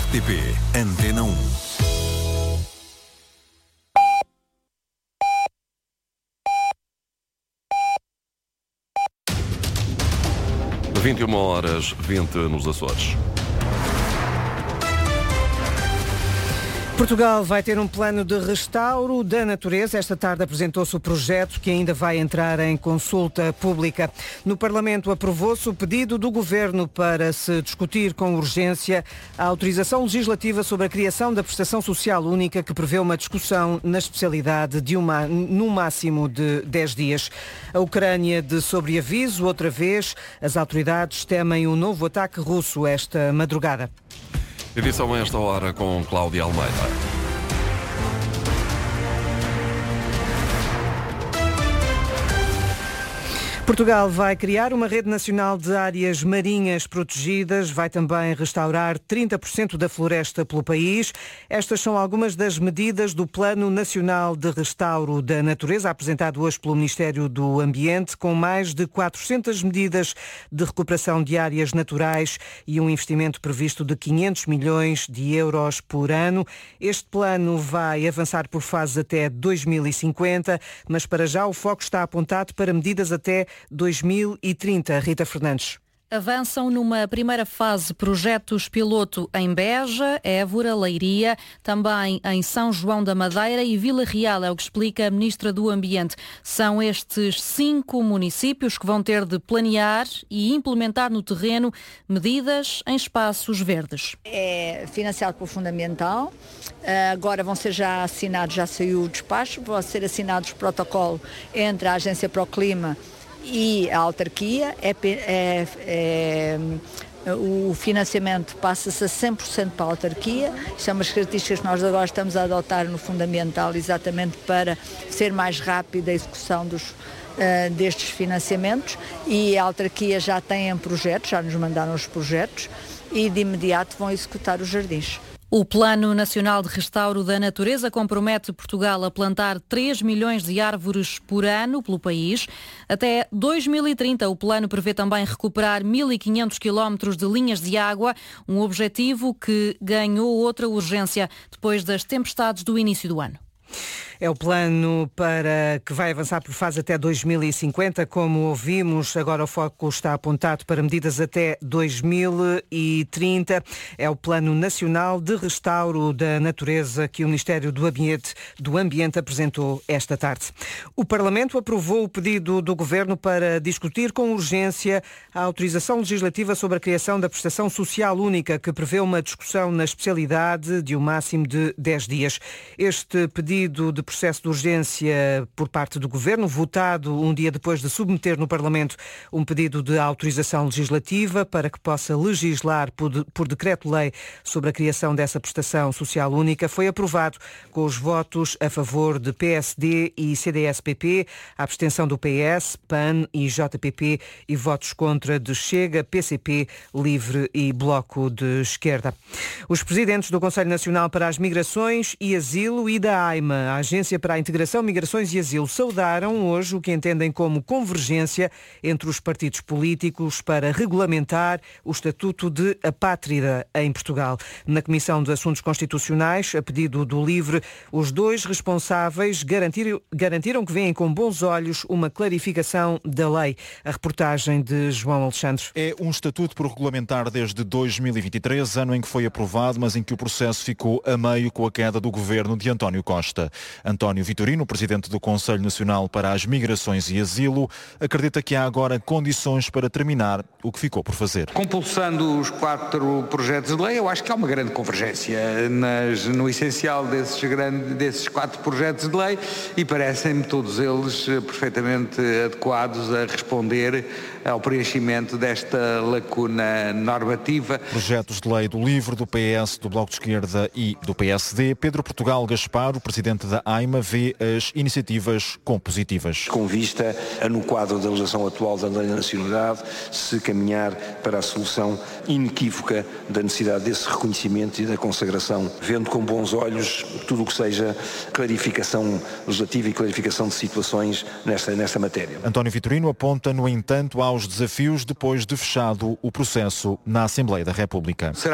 RTP Antena 1. Vinte e 21h20 nos Açores. Portugal vai ter um plano de restauro da natureza. Esta tarde apresentou-se o projeto que ainda vai entrar em consulta pública. No Parlamento aprovou-se o pedido do Governo para se discutir com urgência a autorização legislativa sobre a criação da prestação social única, que prevê uma discussão na especialidade no máximo de 10 dias. A Ucrânia de sobreaviso, outra vez, as autoridades temem um novo ataque russo esta madrugada. Edição a esta hora com Cláudia Almeida. Portugal vai criar uma rede nacional de áreas marinhas protegidas, vai também restaurar 30% da floresta pelo país. Estas são algumas das medidas do Plano Nacional de Restauro da Natureza, apresentado hoje pelo Ministério do Ambiente, com mais de 400 medidas de recuperação de áreas naturais e um investimento previsto de 500 milhões de euros por ano. Este plano vai avançar por fases até 2050, mas para já o foco está apontado para medidas até 2030. Rita Fernandes. Avançam numa primeira fase projetos piloto em Beja, Évora, Leiria, também em São João da Madeira e Vila Real, é o que explica a Ministra do Ambiente. São estes 5 municípios que vão ter de planear e implementar no terreno medidas em espaços verdes. É financiado pelo Fundamental, agora vão ser já assinados, já saiu o despacho, vão ser assinados o protocolo entre a Agência para o Clima e a autarquia. O financiamento passa-se a 100% para a autarquia. Isto é umas características que nós agora estamos a adotar no Fundamental, exatamente para ser mais rápida a execução destes financiamentos, e a autarquia já tem projetos, já nos mandaram os projetos e de imediato vão executar os jardins. O Plano Nacional de Restauro da Natureza compromete Portugal a plantar 3 milhões de árvores por ano pelo país. Até 2030, o plano prevê também recuperar 1.500 quilómetros de linhas de água, um objetivo que ganhou outra urgência depois das tempestades do início do ano. É o plano para que vai avançar por fase até 2050, como ouvimos. Agora o foco está apontado para medidas até 2030. É o Plano Nacional de Restauro da Natureza que o Ministério do Ambiente apresentou esta tarde. O Parlamento aprovou o pedido do Governo para discutir com urgência a autorização legislativa sobre a criação da prestação social única, que prevê uma discussão na especialidade de um máximo de 10 dias. Este pedido de processo de urgência por parte do Governo, votado um dia depois de submeter no Parlamento um pedido de autorização legislativa para que possa legislar por decreto-lei sobre a criação dessa prestação social única, foi aprovado com os votos a favor de PSD e CDS-PP, a abstenção do PS, PAN e JPP e votos contra de Chega, PCP, Livre e Bloco de Esquerda. Os presidentes do Conselho Nacional para as Migrações e Asilo e da AIMA, a Agência para a Integração, Migrações e Asilo, saudaram hoje o que entendem como convergência entre os partidos políticos para regulamentar o estatuto de apátrida em Portugal. Na Comissão de Assuntos Constitucionais, a pedido do LIVRE, os dois responsáveis garantiram que veem com bons olhos uma clarificação da lei. A reportagem de João Alexandre. É um estatuto por regulamentar desde 2023, ano em que foi aprovado, mas em que o processo ficou a meio com a queda do governo de António Costa. António Vitorino, presidente do Conselho Nacional para as Migrações e Asilo, acredita que há agora condições para terminar o que ficou por fazer. Compulsando os 4 projetos de lei, eu acho que há uma grande convergência no essencial desses 4 projetos de lei, e parecem-me todos eles perfeitamente adequados a responder ao preenchimento desta lacuna normativa. Projetos de lei do LIVRE, do PS, do Bloco de Esquerda e do PSD. Pedro Portugal Gaspar, o presidente da AIMA, vê as iniciativas como positivas. Com vista a, no quadro da legislação atual da Lei da Nacionalidade, se caminhar para a solução inequívoca da necessidade desse reconhecimento e da consagração, vendo com bons olhos tudo o que seja clarificação legislativa e clarificação de situações nesta matéria. António Vitorino aponta, no entanto, aos desafios depois de fechado o processo na Assembleia da República.